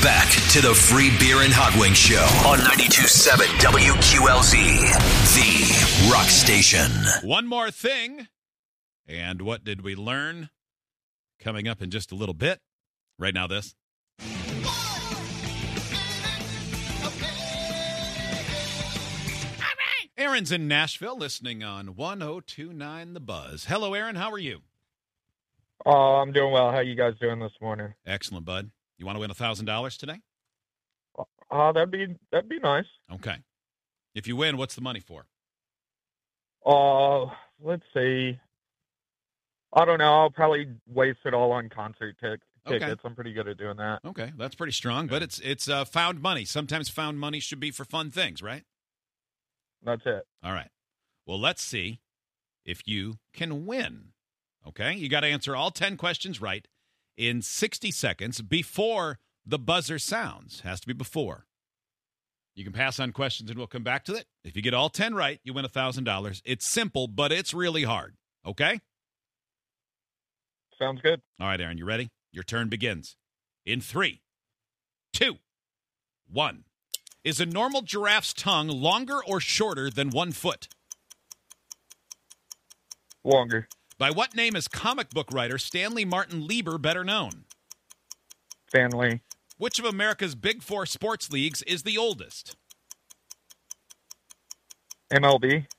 back to the Free Beer and Hot Wings Show on 92.7 WQLZ, the rock station. One more thing, and what did we learn? Coming up in just a little bit. Right now, this. Aaron's in Nashville, listening on 102.9 The Buzz. Hello, Aaron. How are you? Oh, I'm doing well. How you guys doing this morning? Excellent, bud. You want to win $1,000 today? That'd be nice. Okay. If you win, what's the money for? Let's see. I don't know. I'll probably waste it all on concert tickets. Okay. I'm pretty good at doing that. Okay, that's pretty strong, but it's found money. Sometimes found money should be for fun things, right? That's it. All right. Well, let's see if you can win. Okay? You got to answer all 10 questions right in 60 seconds before the buzzer sounds. Has to be before. You can pass on questions and we'll come back to it. If you get all 10 right, you win $1,000. It's simple, but it's really hard. Okay? Sounds good. All right, Aaron, you ready? Your turn begins in 3, 2, 1. Is a normal giraffe's tongue longer or shorter than 1 foot? Longer. By what name is comic book writer Stanley Martin Lieber better known? Stanley. Which of America's big 4 sports leagues is the oldest? MLB.